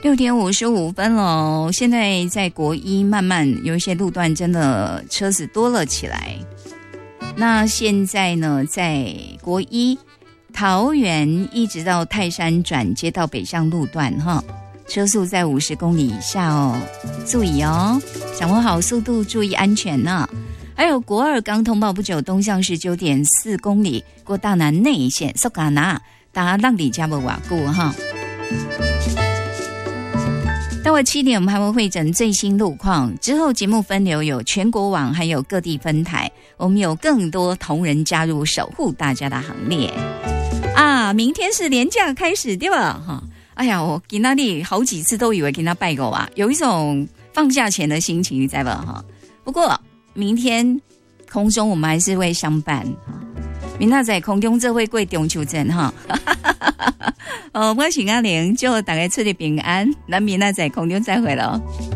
6:55了，现在在国一慢慢有一些路段真的车子多了起来。那现在呢，在国一桃园一直到泰山转接到北上路段哈，车速在50公里以下哦，注意哦，掌握好速度，注意安全呢。还有国二刚通报不久，东向是9.4公里过大南内线苏嘎拿，大家让你家不瓦固哈。到了7点，我们还会汇整最新路况。之后节目分流有全国网，还有各地分台，我们有更多同仁加入，守护大家的行列啊！明天是连假开始，对吧？哈，哎呀，我给那里好几次都以为跟他拜狗啊，有一种放假前的心情，你知道吧？哈，不过明天空中我们还是会相伴。明仔在空中这会过中秋节哈，我是阿玲，祝大家出入平安，咱明仔在空中再会了。